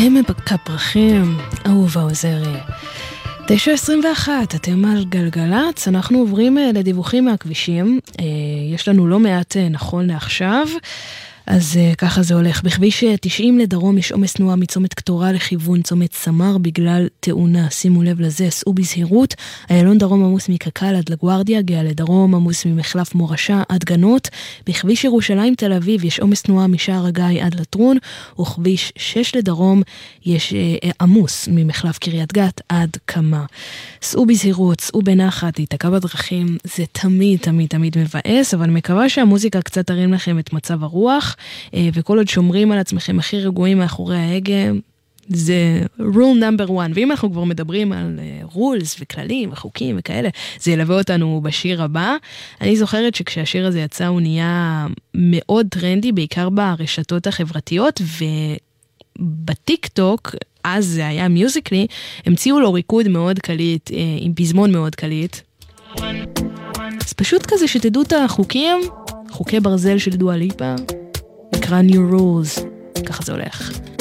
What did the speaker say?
הם כפרחים, אהובה עוזרי. 9:21, אתם על גלגלץ, אנחנו עוברים לדיווחים מהכבישים, יש לנו לא מעט נכון לעכשיו, אז ככה זה הולך. בכביש 90 לדרום יש עומס תנועה מצומת קטורה לכיוון צומת סמר בגלל תאונה, שימו לב לזה, סעו בזהירות. איילון דרום עמוס מקקל עד לגוארדיה, גאה לדרום עמוס ממחלף מורשה עד גנות. בכביש ירושלים תל אביב יש עומס תנועה משער הגיא עד לטרון, וכביש 6 לדרום יש עמוס ממחלף קריית גת עד קמה. סעו בזהירות, סעו בנחת, להיתקע בדרכים, זה תמיד תמיד תמיד מבאס, אבל מקווה שהמוזיקה קצת תרים לכם את מצב הרוח, וכל עוד שומרים על עצמכם הכי רגועים מאחורי ההגה, זה rule number one. ואם אנחנו כבר מדברים על rules וכללים וחוקים וכאלה, זה ילווה אותנו בשיר הבא. אני זוכרת שכשהשיר הזה יצא הוא נהיה מאוד טרנדי, בעיקר ברשתות החברתיות, ובטיק טוק, אז זה היה מיוזיקלי, המציאו לו ריקוד מאוד קליט, עם פזמון מאוד קליט. אז פשוט כזה שתדעו את החוקים, חוקי ברזל של דואה ליפה, נקרא New Rules, ככה זה הולך.